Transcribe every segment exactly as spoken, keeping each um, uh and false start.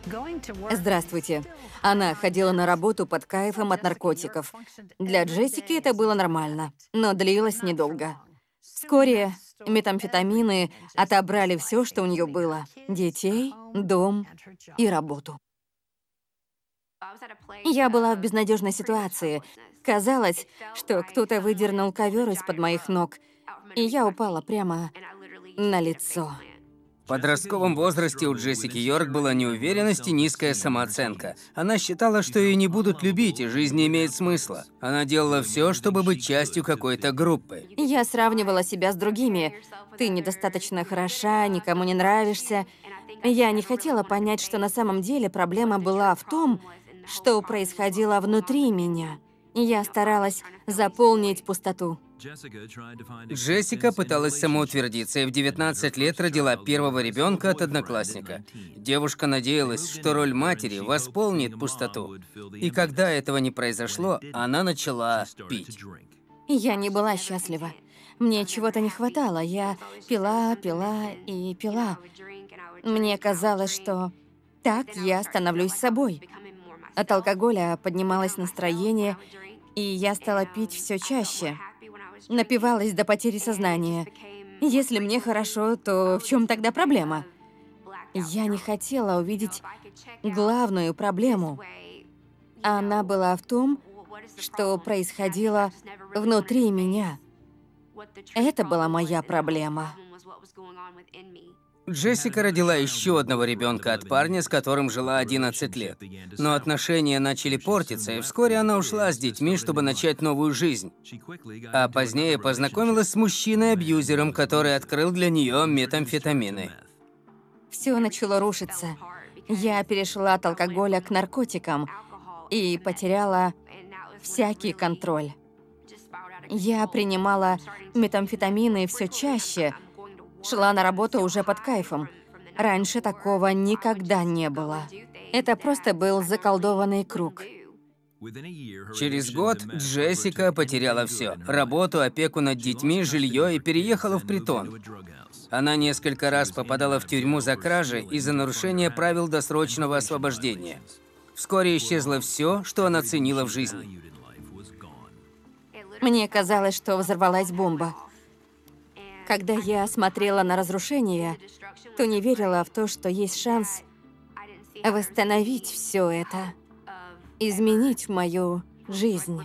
Здравствуйте. Она ходила на работу под кайфом от наркотиков. Для Джессики это было нормально, но длилось недолго. Вскоре метамфетамины отобрали все, что у нее было: детей, дом и работу. Я была в безнадежной ситуации. Казалось, что кто-то выдернул ковер из-под моих ног, и я упала прямо на лицо. В подростковом возрасте у Джессики Йорк была неуверенность и низкая самооценка. Она считала, что ее не будут любить, и жизнь не имеет смысла. Она делала все, чтобы быть частью какой-то группы. Я сравнивала себя с другими. Ты недостаточно хороша, никому не нравишься. Я не хотела понять, что на самом деле проблема была в том, что происходило внутри меня. Я старалась заполнить пустоту. Джессика пыталась самоутвердиться и в девятнадцать лет родила первого ребенка от одноклассника. Девушка надеялась, что роль матери восполнит пустоту. И когда этого не произошло, она начала пить. Я не была счастлива. Мне чего-то не хватало. Я пила, пила и пила. Мне казалось, что так я становлюсь собой. От алкоголя поднималось настроение, и я стала пить все чаще. Напивалась до потери сознания. Если мне хорошо, то в чем тогда проблема? Я не хотела увидеть главную проблему. Она была в том, что происходило внутри меня. Это была моя проблема. Джессика родила еще одного ребенка от парня, с которым жила одиннадцать лет. Но отношения начали портиться, и вскоре она ушла с детьми, чтобы начать новую жизнь. А позднее познакомилась с мужчиной-абьюзером, который открыл для нее метамфетамины. Все начало рушиться. Я перешла от алкоголя к наркотикам и потеряла всякий контроль. Я принимала метамфетамины все чаще, шла на работу уже под кайфом. Раньше такого никогда не было. Это просто был заколдованный круг. Через год Джессика потеряла все: работу, опеку над детьми, жилье, и переехала в притон. Она несколько раз попадала в тюрьму за кражи и за нарушение правил досрочного освобождения. Вскоре исчезло все, что она ценила в жизни. Мне казалось, что взорвалась бомба. Когда я смотрела на разрушение, то не верила в то, что есть шанс восстановить все это, изменить мою жизнь.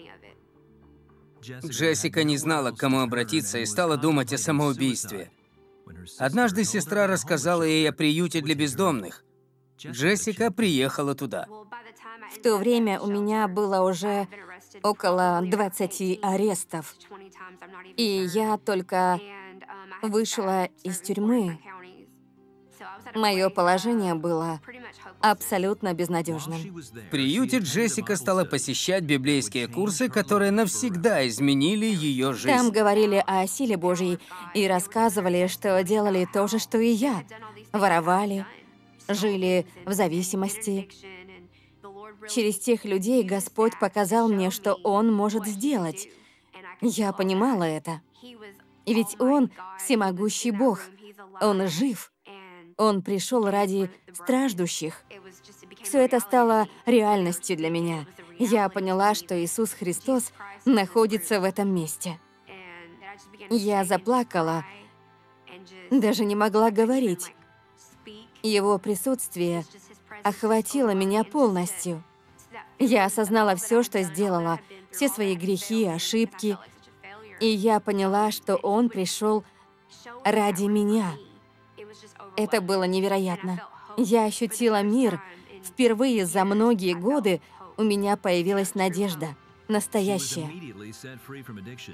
Джессика не знала, к кому обратиться, и стала думать о самоубийстве. Однажды сестра рассказала ей о приюте для бездомных. Джессика приехала туда. В то время у меня было уже около двадцати арестов, и я только вышла из тюрьмы. Мое положение было абсолютно безнадежным. В приюте Джессика стала посещать библейские курсы, которые навсегда изменили ее жизнь. Там говорили о силе Божьей и рассказывали, что делали то же, что и я. Воровали, жили в зависимости. Через тех людей Господь показал мне, что Он может сделать. Я понимала это. И ведь Он всемогущий Бог. Он жив. Он пришел ради страждущих. Все это стало реальностью для меня. Я поняла, что Иисус Христос находится в этом месте. Я заплакала, даже не могла говорить. Его присутствие охватило меня полностью. Я осознала все, что сделала, все свои грехи, ошибки, и я поняла, что Он пришел ради меня. Это было невероятно. Я ощутила мир. Впервые за многие годы у меня появилась надежда, настоящая.